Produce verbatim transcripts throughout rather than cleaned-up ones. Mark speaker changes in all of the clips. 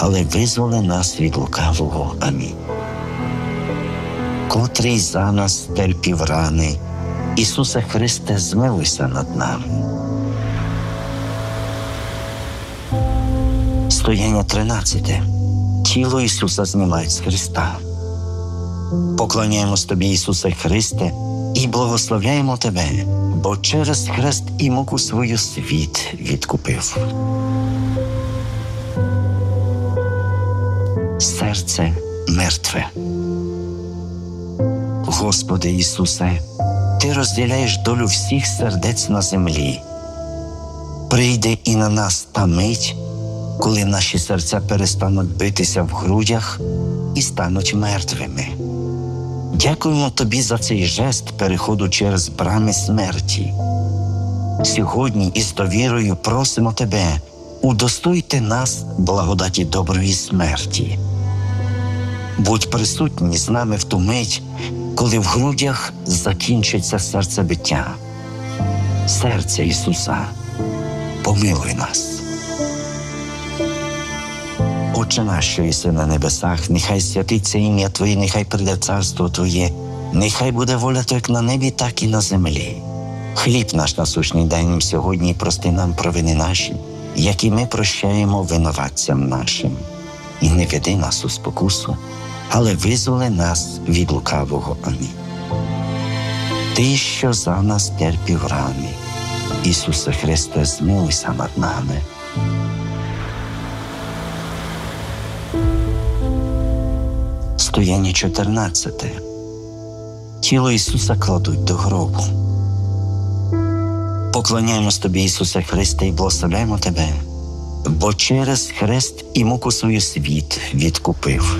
Speaker 1: але визволи нас від лукавого. Амінь. Котрий за нас терпів рани, Ісусе Христе, змилуйся над нами. Стояння тринадцяте. Тіло Ісуса знімають з Христа. Поклоняємось Тобі, Ісусе Христе, і благословляємо Тебе, бо через хрест і муку свою світ відкупив. Серце мертве. Господи Ісусе, Ти розділяєш долю всіх сердець на землі. Прийде і на нас та мить, коли наші серця перестануть битися в грудях і стануть мертвими. Дякуємо Тобі за цей жест переходу через брами смерті. Сьогодні із довірою просимо Тебе, удостойте нас благодаті доброї смерті. Будь присутній з нами в ту мить, коли в грудях закінчиться серцебиття. Серце Ісуса, помилуй нас. Отче наш, що єси на небесах, нехай святиться ім'я Твоє, нехай прийде царство Твоє, нехай буде воля Твоя як на небі, так і на землі. Хліб наш насущний дай нам сьогодні, і прости нам провини наші, які ми прощаємо винуватцям нашим. І не веди нас у спокусу, але визволи нас від лукавого. Амінь. Ти, що за нас терпів рани, Ісусе Христе, змилуйся над нами. Стояння чотирнадцяте. Тіло Ісуса кладуть до гробу. Поклоняємось Тобі, Ісусе Христе, і благословляємо Тебе, бо через хрест і муку свою світ відкупив.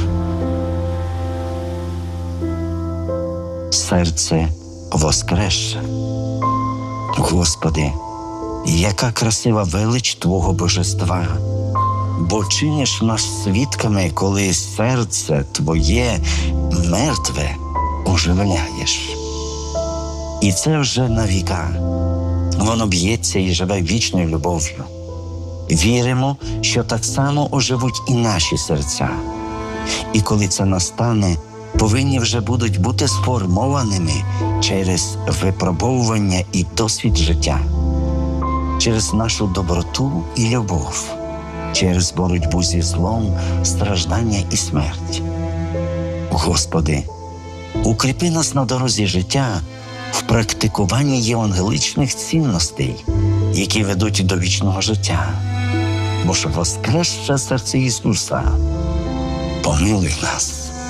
Speaker 1: Серце воскресше. Господи, яка красива велич Твого божества, бо чиниш нас свідками, коли серце Твоє мертве оживляєш. І це вже на віка. Воно б'ється і живе вічною любов'ю. Віримо, що так само оживуть і наші серця. І коли це настане, повинні вже будуть бути сформованими через випробовування і досвід життя, через нашу доброту і любов, через боротьбу зі злом, страждання і смерть. Господи, укріпи нас на дорозі життя в практикуванні євангеличних цінностей, які ведуть до вічного життя. Бо ж воскресше серце Ісуса, помилуй нас.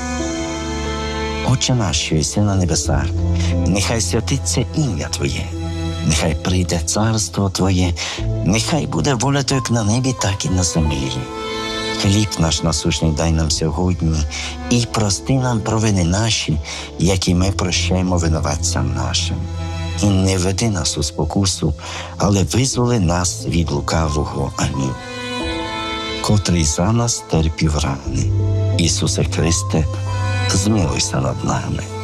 Speaker 1: Отче наш, що єси на небесах, нехай святиться ім'я Твоє, нехай прийде царство Твоє, нехай буде воля Твоя як на небі, так і на землі. Хліб наш насущний дай нам сьогодні, і прости нам провини наші, які ми прощаємо винуватцям нашим. І не веди нас у спокусу, але визволи нас від лукавого. Амінь. Котрий за нас терпів рани, Ісусе Христе, змилуйся над нами.